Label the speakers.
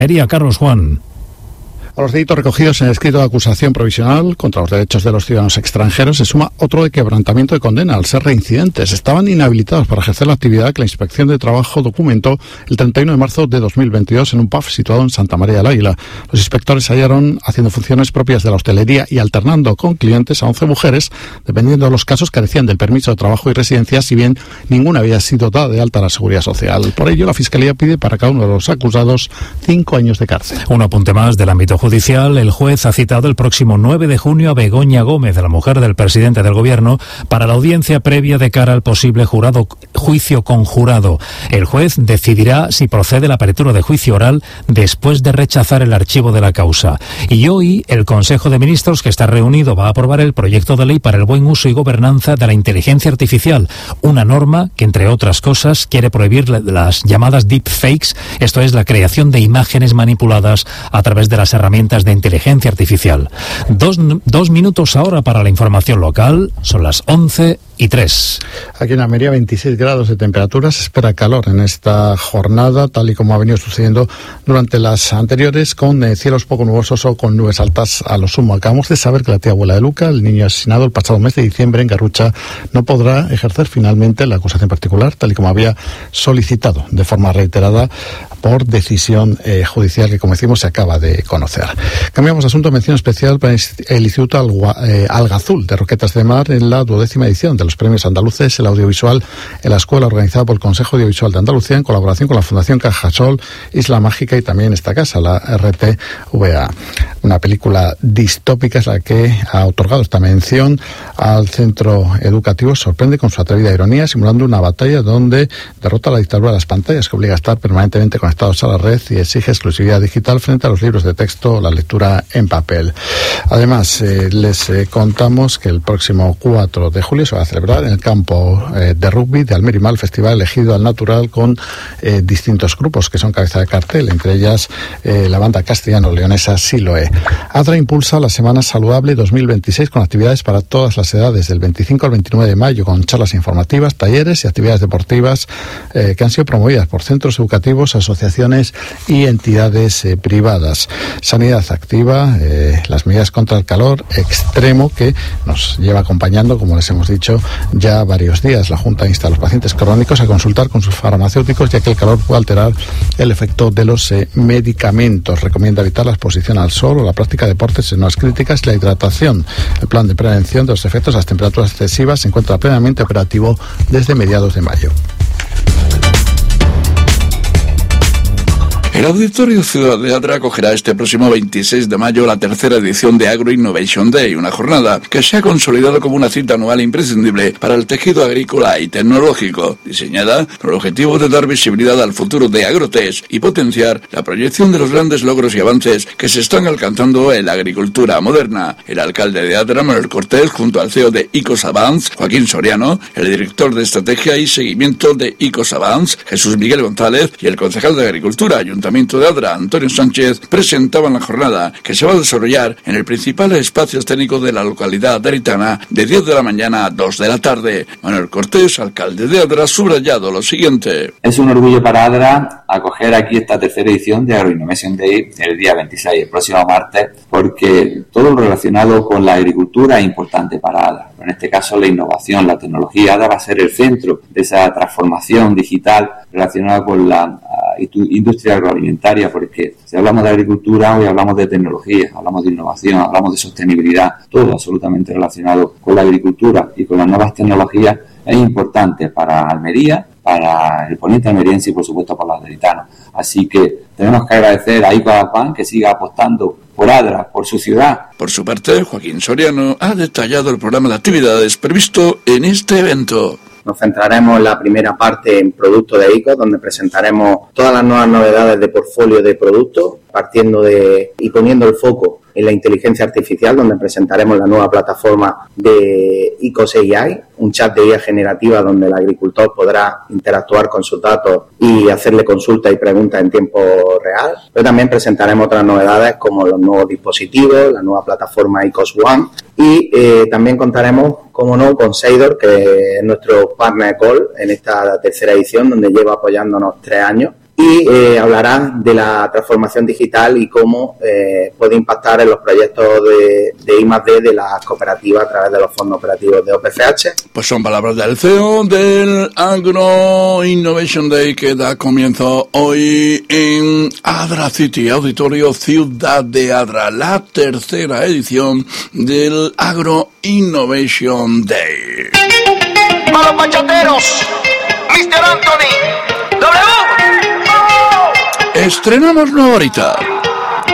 Speaker 1: Carlos Juan.
Speaker 2: A los delitos recogidos en el escrito de acusación provisional contra los derechos de los ciudadanos extranjeros se suma otro de quebrantamiento de condena al ser reincidentes. Estaban inhabilitados para ejercer la actividad que la Inspección de Trabajo documentó el 31 de marzo de 2022 en un pub situado en Santa María del Águila. Los inspectores hallaron haciendo funciones propias de la hostelería y alternando con clientes a 11 mujeres, dependiendo de los casos, carecían del permiso de trabajo y residencia, si bien ninguna había sido dada de alta a la Seguridad Social. Por ello, la Fiscalía pide para cada uno de los acusados 5 años de cárcel.
Speaker 1: Un apunte más del ámbito judicial. El juez ha citado el próximo 9 de junio a Begoña Gómez, la mujer del presidente del Gobierno, para la audiencia previa de cara al posible juicio conjurado. El juez decidirá si procede la apertura de juicio oral después de rechazar el archivo de la causa. Y hoy el Consejo de Ministros, que está reunido, va a aprobar el proyecto de ley para el buen uso y gobernanza de la inteligencia artificial, una norma que, entre otras cosas, quiere prohibir las llamadas deepfakes, esto es, la creación de imágenes manipuladas a través de las herramientas de inteligencia artificial. Dos minutos ahora para la información local, son las 11:03.
Speaker 2: Aquí en Almería 26 grados de temperatura, se espera calor en esta jornada, tal y como ha venido sucediendo durante las anteriores, con cielos poco nubosos o con nubes altas a lo sumo. Acabamos de saber que la tía abuela de Luca, el niño asesinado el pasado mes de diciembre en Garrucha, no podrá ejercer finalmente la acusación particular, tal y como había solicitado de forma reiterada por decisión judicial que, como decimos, se acaba de conocer. Cambiamos de asunto. Mención especial para el Instituto Algazul de Roquetas de Mar en la 12ª edición de los Premios Andaluces, el audiovisual en la escuela, organizada por el Consejo Audiovisual de Andalucía en colaboración con la Fundación Cajasol, Isla Mágica y también esta casa, la RTVA. Una película distópica es la que ha otorgado esta mención al centro educativo. Sorprende con su atrevida ironía, simulando una batalla donde derrota la dictadura de las pantallas, que obliga a estar permanentemente conectados a la red y exige exclusividad digital frente a los libros de texto o la lectura en papel. Además, les contamos que el próximo 4 de julio se va a celebrar en el campo de rugby de Almerimar el festival elegido al natural, con distintos grupos que son cabeza de cartel, entre ellas la banda castellano-leonesa Siloé. ADRA impulsa la Semana Saludable 2026 con actividades para todas las edades, del 25 al 29 de mayo, con charlas informativas, talleres y actividades deportivas que han sido promovidas por centros educativos, asociaciones y entidades privadas. Sanidad activa las medidas contra el calor extremo que nos lleva acompañando, como les hemos dicho, ya varios días. La Junta insta a los pacientes crónicos a consultar con sus farmacéuticos, ya que el calor puede alterar el efecto de los medicamentos. Recomienda evitar la exposición al sol o la práctica de deportes en horas críticas y la hidratación. El plan de prevención de los efectos de las temperaturas excesivas se encuentra plenamente operativo desde mediados de mayo.
Speaker 3: El Auditorio Ciudad de Adra acogerá este próximo 26 de mayo la tercera edición de Agro Innovation Day, una jornada que se ha consolidado como una cita anual imprescindible para el tejido agrícola y tecnológico, diseñada con el objetivo de dar visibilidad al futuro de Agrotech y potenciar la proyección de los grandes logros y avances que se están alcanzando en la agricultura moderna. El alcalde de Adra, Manuel Cortés, junto al CEO de ICOSAVANCE, Joaquín Soriano, el director de Estrategia y Seguimiento de ICOSAVANCE, Jesús Miguel González, y el concejal de Agricultura, Ayuntamiento de Adra, Antonio Sánchez, presentaban la jornada que se va a desarrollar en el principal espacio técnico de la localidad adraitana de 10 de la mañana a 2 de la tarde. Manuel Cortés, alcalde de Adra, ha subrayado lo siguiente.
Speaker 4: Es un orgullo para Adra acoger aquí esta tercera edición de Agro Innovation Day el día 26, el próximo martes, porque todo lo relacionado con la agricultura es importante para Adra. En este caso, la innovación, la tecnología. Adra va a ser el centro de esa transformación digital relacionada con la industria agroalimentaria, porque si hablamos de agricultura, hoy hablamos de tecnología, hablamos de innovación, hablamos de sostenibilidad, todo absolutamente relacionado con la agricultura y con las nuevas tecnologías es importante para Almería, para el poniente almeriense y por supuesto para los adritanos. Así que tenemos que agradecer a ICOSAVANCE que siga apostando por Adra, por su ciudad.
Speaker 3: Por su parte, Joaquín Soriano ha detallado el programa de actividades previsto en este evento.
Speaker 5: Nos centraremos en la primera parte en productos de ICO, donde presentaremos todas las nuevas novedades de portfolio de productos, partiendo y poniendo el foco en la inteligencia artificial, donde presentaremos la nueva plataforma de ICOS AI, un chat de IA generativa donde el agricultor podrá interactuar con sus datos y hacerle consultas y preguntas en tiempo real. Pero también presentaremos otras novedades como los nuevos dispositivos, la nueva plataforma ICOS One y también contaremos, como no, con Seidor, que es nuestro partner call en esta tercera edición, donde lleva apoyándonos 3 años. y hablará de la transformación digital y cómo puede impactar en los proyectos de I+D de las cooperativas a través de los fondos operativos de OPCH.
Speaker 3: Pues son palabras del CEO del Agro Innovation Day que da comienzo hoy en Adra City, Auditorio Ciudad de Adra, la tercera edición del Agro Innovation Day.
Speaker 6: ¡A los bachateros! ¡Mr. Anthony! ¡W!
Speaker 3: Estrenamos nueva horita.